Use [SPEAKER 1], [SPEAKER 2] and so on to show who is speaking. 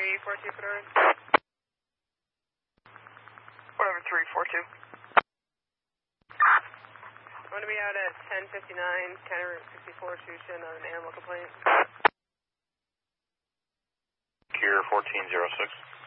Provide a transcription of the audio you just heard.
[SPEAKER 1] 11-342 for Doris.
[SPEAKER 2] 11-342.
[SPEAKER 1] I'm going to be out at 1059, County Route 64, Shushin on an animal complaint.
[SPEAKER 3] Gear 1406.